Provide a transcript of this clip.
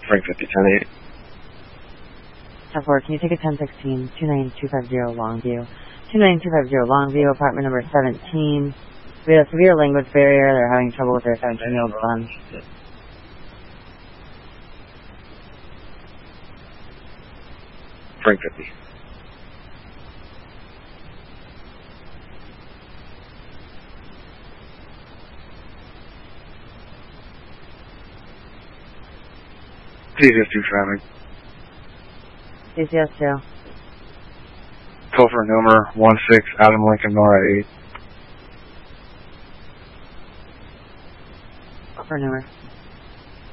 Frank 5010-8. 10-4, can you take a 1016, 29250 Longview? 29250 Longview, apartment number 17. We have a severe language barrier. They're having trouble with their 17-year-old son. Frank 50. CCS2 traffic. CCS2. Topher number 16 Adam Lincoln Nora 8. Topher number.